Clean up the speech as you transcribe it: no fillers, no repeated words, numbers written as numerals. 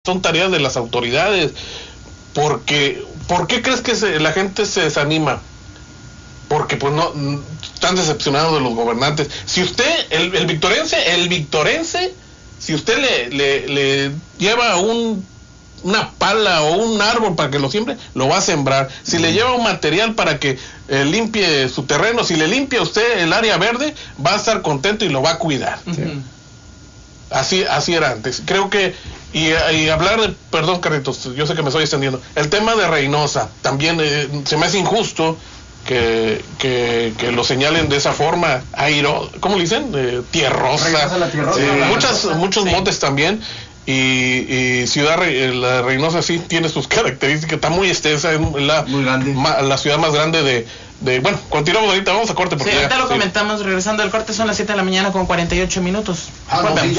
son tareas de las autoridades. Porque, ¿por qué crees que la gente se desanima? Porque pues no están decepcionados de los gobernantes. Si usted, el victorense, si usted le lleva una pala o un árbol para que lo siembre, lo va a sembrar. Si le lleva un material para que limpie su terreno, si le limpia usted el área verde, va a estar contento y lo va a cuidar. Así era antes. Creo que, y hablar de, perdón Carlitos, yo sé que me estoy extendiendo, el tema de Reynosa, también se me hace injusto que lo señalen de esa forma, ¿cómo le dicen? Tierrosa, muchos motes también. Y la Reynosa sí tiene sus características, está muy extensa, es muy grande. La ciudad más grande bueno, continuamos ahorita, vamos a corte. Porque ahorita lo comentamos, regresando del corte, son las 7 de la mañana con 48 minutos.